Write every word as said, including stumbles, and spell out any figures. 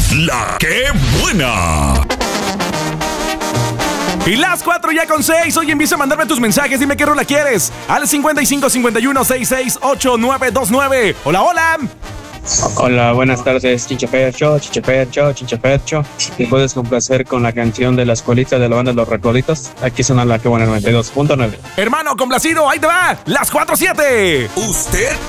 La que buena. Y las cuatro ya con seis. Oye, empieza a mandarme tus mensajes. Dime qué rola quieres. Al cincuenta y cinco cincuenta y uno sesenta y seis ochenta y nueve veintinueve. Hola, hola. Hola, buenas tardes, Chinchepercho, Chinchepercho, Chinchepercho. ¿Me puedes complacer con la canción de la escuelita de la banda Los Recoditos? Aquí suena la que buena noventa y dos punto nueve. Hermano, complacido. Ahí te va. Las cuatro siete. Usted